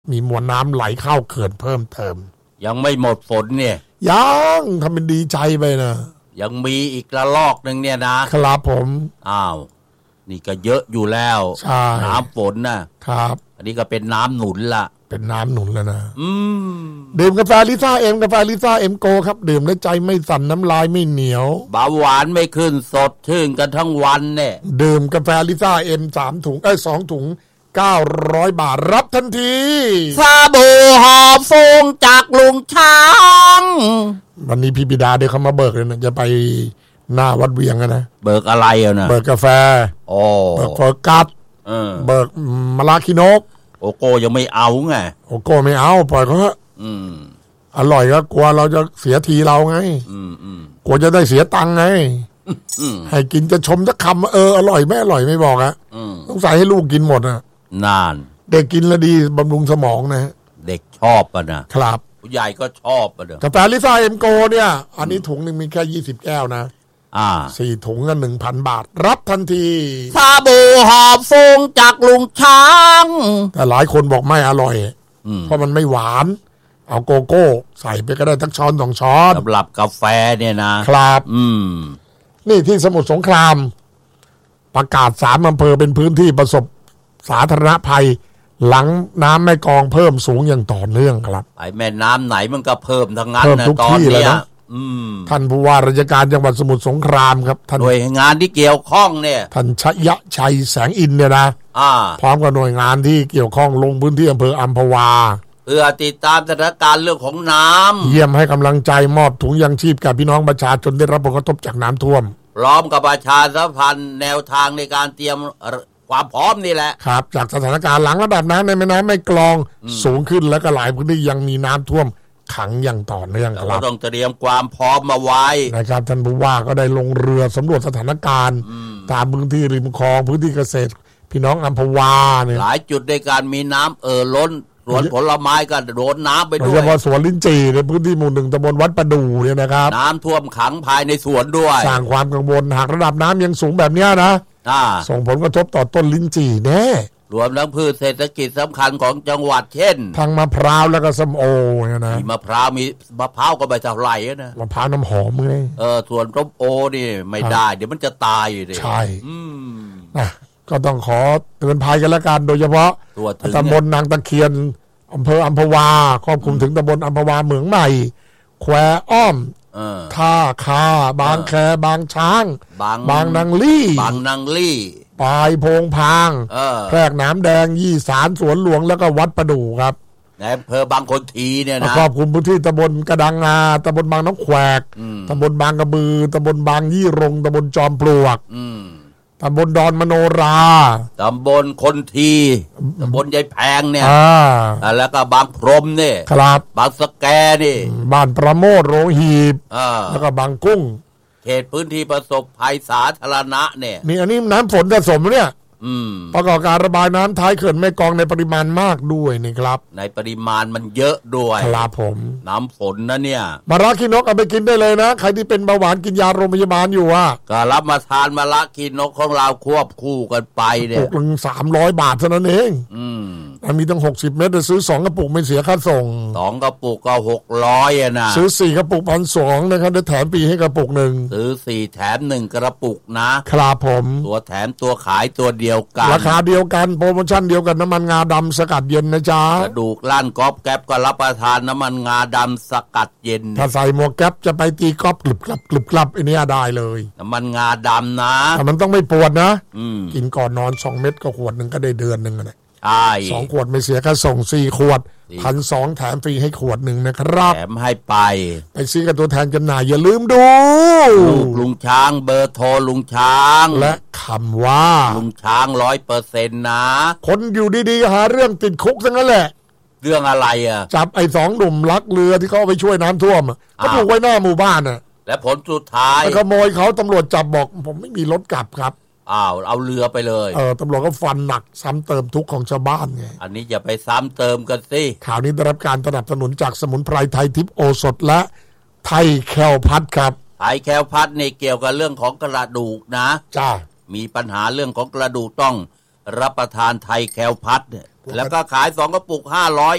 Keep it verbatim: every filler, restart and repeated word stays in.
มีมวลน้ำไหลเข้าเขื่อนเพิ่มเติมยังไม่หมดฝนเนี่ยยังทำเป็นดีใจไปนะยังมีอีกระลอกนึงเนี่ยนะครับผมอ้าวนี่ก็เยอะอยู่แล้วน้ำฝนนะครับอันนี้ก็เป็นน้ำหนุนละเป็นน้ำหนุนแล้วนะอืมดื่มกาแฟลิซ่าเอ็มกาแฟลิซ่าเอ็มโกครับดื่มแล้วใจไม่สั่นน้ำลายไม่เหนียวเบาหวานไม่ขึ้นสดชื่นกันทั้งวันเนี่ยดื่มกาแฟลิซ่าเอ็มสามถุงเอ้ยสองถุงเก้าร้อยบาทรับทันทีสบู่หอมฟงจากลุงช้างวันนี้พี่บิดาเดี๋ยวเขามาเบิกเลยนะจะไปหน้าวัดเวียงกันนะเบิกอะไรอ่ะนะเบิกกาแฟโอ้เบิกโฟกัสเบิกมะลาคิโนกโอโก้ยังไม่เอาไงโอโก้ไม่เอาปล่อยเขาอืมอร่อยก็กลัวเราจะเสียทีเราไงอืมอืมกลัวจะได้เสียตังค์ไงให้กินจะชมสักคำเอออร่อยไม่อร่อยไม่บอกอะต้องใส่ให้ลูกกินหมดอะนานเด็กกินแล้วดีบำรุงสมองนะเด็กชอบป่ะนะครับผู้ใหญ่ก็ชอบป่ะเด้อกาแฟลิซ่าเอ็มโกเนี่ยอันนี้ถุงหนึ่งมีแค่ยี่สิบแก้วนะอ่าสี่ถุงก็หนึ่งพันบาทรับทันทีสบู่หอมฟงจากลุงช้างแต่หลายคนบอกไม่อร่อยเพราะมันไม่หวานเอาโกโก้ใส่ไปก็ได้ทั้งช้อนสองช้อนสำหรับกาแฟเนี่ยนะครับอืมนี่ที่สมุทรสงครามประกาศสามอำเภอเป็นพื้นที่ประสบสาธารณภัยหลังน้ำแม่กองเพิ่มสูงอย่างต่อเนื่องครับไอ้แม่น้ำไหนมันก็เพิ่มทั้งนั้นนะตอนนี้ท่านผู้ว่าราชการจังหวัดสมุทรสงครามครับท่านหน่วยงานที่เกี่ยวข้องเนี่ยท่านชยชัยแสงอินเนี่ยนะพร้อมกับหน่วยงานที่เกี่ยวข้องลงพื้นที่อำเภออัมพวาเพื่อติดตามสถานการณ์เรื่องของน้ำเยี่ยมให้กำลังใจมอบถุงยังชีพกับพี่น้องประชาชนได้รับผลกระทบจากน้ำท่วมพร้อมกับประชาสัมพันธ์แนวทางในการเตรียมความพร้อมนี่แหละครับจากสถานการณ์หลังระดับน้ำในแม่น้ำแม่กลองสูงขึ้นแล้วก็หลายพื้นที่ยังมีน้ำท่วมขังอย่างต่อเนื่องครับต้องเตรียมความพร้อมมาไว้นะครับท่านผู้ว่าก็ได้ลงเรือสำรวจสถานการณ์ตามพื้นที่ริมคลองพื้นที่เกษตรพี่น้องอัมพวาเนี่ยหลายจุดในการมีน้ำเอ่อล้นสวนผลไม้ก็โดนน้ำไปด้วยโดยเฉพาะสวนลิ้นจี่ในพื้นที่หมู่หนึ่งตำบลวัดประดู่เนี่ยนะครับน้ำท่วมขังภายในสวนด้วยสร้างความกังวลหากระดับน้ำยังสูงแบบนี้นะส่งผลกระทบต่อต้นลิ้นจี่แน่รวมทั้งพืชเศรษฐกิจสำคัญของจังหวัดเช่นทั้งมะพร้าวแล้วก็ส้มโอเนี่ยนะมีมะพร้าวมีมะพร้าวก็ใบเท่าไหร่นะมะพร้าวน้ำหอมไงเออส่วนส้มโอนี่ไม่ได้เดี๋ยวมันจะตายอยู่ดิใช่นะก็ต้องขอเตือนภัยกันแล้วกันโดยเฉพาะตำบลนางตะเคียนอำเภออัมพวาครอบคลุมถึงตำบลอัมพวาเหมืองใหม่แควอ้อมท่าคาบางแคบางช้างบางนางลี่บางนางลี่ปลายโพงพางแพรกน้ำแดงยี่สารสวนหลวงแล้วก็วัดประดู่ครับในอำเภอบางคนทีเนี่ยนะครอบคลุมพื้นที่ตำบลกระดังงาตำบลบางน้ำแควกตำบลบางกระบือตำบลบางยี่รงตำบลจอมปลวกตำบลดอนมโนราตำบลคนทีตำบลยายแพงเนี่ยแล้วก็บางพรมเนี่ยครับบางสแกนี่บ้านประโมทโรงหีบแล้วก็บางกุ้งเขตพื้นที่ประสบภัยสาธารณะเนี่ยนี่อันนี้น้ำฝนสะสมเนี่ยประกอบการระบายน้ำท้ายเขื่อนแม่กลองในปริมาณมากด้วยนี่ครับในปริมาณมันเยอะด้วยครับผมน้ำฝนนะเนี่ยมะระขี้นกเอาไปกินได้เลยนะใครที่เป็นเบาหวานกินยาโรงพยาบาลอยู่อ่ะก็รับมาทานมะระขี้นกของเราควบคู่กันไปเนี่ยกระปุกนึงสามร้อยบาทเท่านั้นเองอืมมีตั้งหกสิบเม็ดจะซื้อสองกระปุกไม่เสียค่าส่งสองกระปุกก็หกร้อยอ่ะนะซื้อสี่กระปุกพันสองนะครับได้แถมปีให้กระปุกหนึ่งซื้อสี่แถมหนึ่งกระปุกนะครับผมตัวแถมตัวขายตัวเดียวกันราคาเดียวกันโปรโมชั่นเดียวกันน้ำมันงาดำสกัดเย็นนะจ๊ะกระดูกล้านก๊อบแก๊บก็รับประทานน้ำมันงาดำสกัดเย็นถ้าใส่หมวกแก๊ปจะไปตีก๊อบกลึบกลับกลึบกลับอันนี้ได้เลยน้ำมันงาดำนะแต่มันต้องไม่ปวดนะกินก่อนนอนสองเม็ดก็ขวดหนึ่งก็ได้เดือนหนึ่งนะใช่สองขวดไม่เสียค่าส่งสี่ขวดพันสองแถมฟรีให้ขวดหนึ่งนะครับแถมให้ไปไปซื้อกับตัวแทนจำหน่ายอย่าลืมดูลูกลุงช้างเบอร์โทรลุงช้างและคำว่าลุงช้างร้อยเปอร์เซ็นต์นะคนอยู่ดีๆหาเรื่องติดคุกซะงั้นแหละเรื่องอะไรอ่ะจับไอ้สองหนุ่มลักเรือที่เขาไปช่วยน้ำท่วมเขาถูกไว้หน้าหมู่บ้านอ่ะและผลสุดท้ายไปขโมยเขาตำรวจจับบอกผมไม่มีรถกลับครับอ้าวเอาเรือไปเลยเออตำรวจก็ฟันหนักซ้ำเติมทุกข์ของชาวบ้านไงอันนี้อย่าไปซ้ำเติมกันสิข่าวนี้ได้รับการสนับสนุนจากสมุนไพรไทยทิพย์โอสถและไทยแคลพัดครับไทยแคลพัดนี่เกี่ยวกับเรื่องของกระดูกนะจ้ามีปัญหาเรื่องของกระดูกต้องรับประทานไทยแคลพัดเนี่ยแล้วก็ขายสองกระปุกห้าร้อย